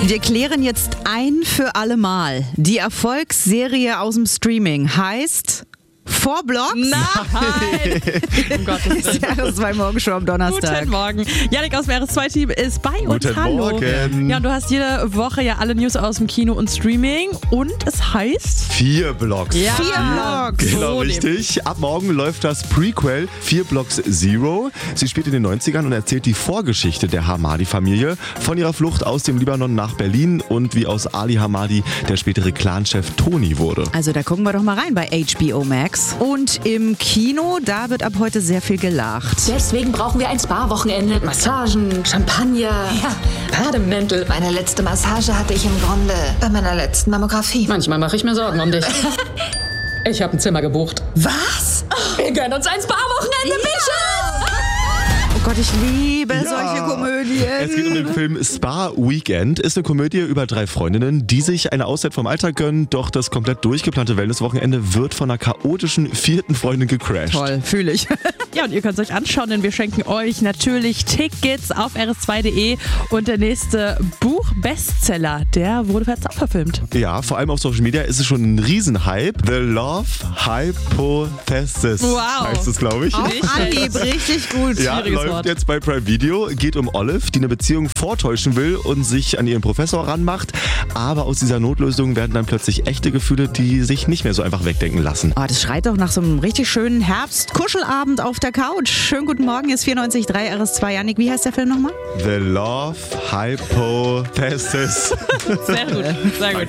Wir klären jetzt ein für alle Mal. Die Erfolgsserie aus dem Streaming heißt 4 Blocks. Nein! Um Gottes Willen. RS2 Morgenshow am Donnerstag. Guten Morgen. Janik aus dem RS2-Team ist bei uns. Guten Hallo. Morgen. Ja, und du hast jede Woche ja alle News aus dem Kino und Streaming. Und es heißt... 4 Blocks. Ja. 4 Blocks. Genau, So richtig. Ab morgen läuft das Prequel 4 Blocks Zero. Sie spielt in den 90ern und erzählt die Vorgeschichte der Hamadi-Familie von ihrer Flucht aus dem Libanon nach Berlin und wie aus Ali Hamadi der spätere Clanchef Tony wurde. Also da gucken wir doch mal rein bei HBO Max. Und im Kino, da wird ab heute sehr viel gelacht. Deswegen brauchen wir ein Spa-Wochenende. Massagen, Champagner, Bademäntel. Meine letzte Massage hatte ich im Grunde bei meiner letzten Mammographie. Manchmal mache ich mir Sorgen um dich. Ich habe ein Zimmer gebucht. Was? Wir gönnen uns ein Spa-Wochenende, Oh Gott, ich liebe solche Komödien. Es geht um den Film Spa Weekend. Ist eine Komödie über 3 Freundinnen, die sich eine Auszeit vom Alltag gönnen. Doch das komplett durchgeplante Wellnesswochenende wird von einer chaotischen 4. Freundin gecrashed. Toll, fühle ich. Ja, und ihr könnt es euch anschauen, denn wir schenken euch natürlich Tickets auf rs2.de. Und der nächste Buch-Bestseller, der wurde jetzt auch verfilmt. Ja, vor allem auf Social Media ist es schon ein Riesenhype. The Love Hypothesis Wow. heißt es, glaube ich. Auf Nicht Anhieb, richtig gut. Ja, schwieriges läuft Wort. jetzt bei Prime Video. Geht um Olive, die eine Beziehung vortäuschen will und sich an ihren Professor ranmacht. Aber aus dieser Notlösung werden dann plötzlich echte Gefühle, die sich nicht mehr so einfach wegdenken lassen. Oh, das schreit doch nach so einem richtig schönen Herbst-Kuschelabend auf der Couch. Schönen guten Morgen, ist 94.3 RS2. Janik, wie heißt der Film nochmal? The Love Hypothesis. Sehr gut, sehr gut.